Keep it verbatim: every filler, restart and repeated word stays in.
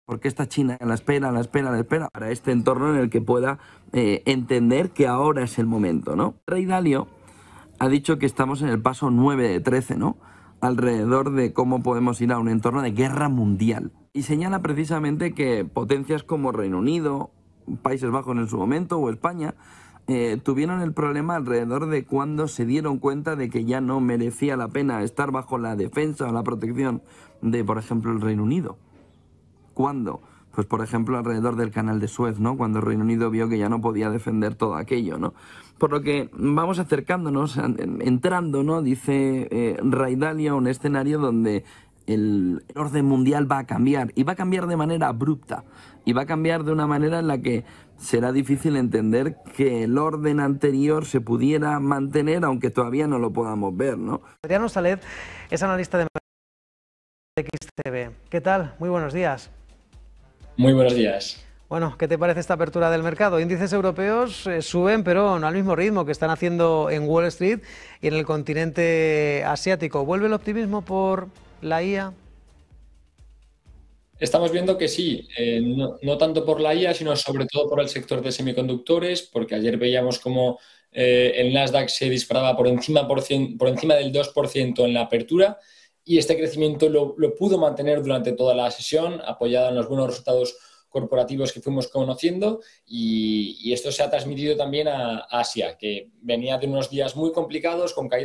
Porque está China a la espera, a la espera, a la espera, para este entorno en el que pueda eh, entender que ahora es el momento, ¿no? Ray Dalio ha dicho que estamos en el paso nueve de trece, ¿no? Alrededor de cómo podemos ir a un entorno de guerra mundial. Y señala precisamente que potencias como Reino Unido, Países Bajos en su momento o España, eh, tuvieron el problema alrededor de cuando se dieron cuenta de que ya no merecía la pena estar bajo la defensa o la protección de, por ejemplo, el Reino Unido. ¿Cuándo? Pues, por ejemplo, alrededor del canal de Suez, ¿no? Cuando el Reino Unido vio que ya no podía defender todo aquello, ¿no? Por lo que vamos acercándonos, entrando, ¿no? Dice eh, Ray Dalio, a un escenario donde el orden mundial va a cambiar, y va a cambiar de manera abrupta, y va a cambiar de una manera en la que será difícil entender que el orden anterior se pudiera mantener, aunque todavía no lo podamos ver, ¿no? Adriano Salet es analista de X T V. ¿Qué tal? Muy buenos días. Muy buenos días. Bueno, ¿qué te parece esta apertura del mercado? Índices europeos eh, suben, pero no al mismo ritmo que están haciendo en Wall Street y en el continente asiático. ¿Vuelve el optimismo por la I A? Estamos viendo que sí, eh, no, no tanto por la I A, sino sobre todo por el sector de semiconductores, porque ayer veíamos como eh, el Nasdaq se disparaba por encima, por, cien, por encima del dos por ciento en la apertura, y este crecimiento lo, lo pudo mantener durante toda la sesión, apoyado en los buenos resultados corporativos que fuimos conociendo, y, y esto se ha transmitido también a Asia, que venía de unos días muy complicados con caídas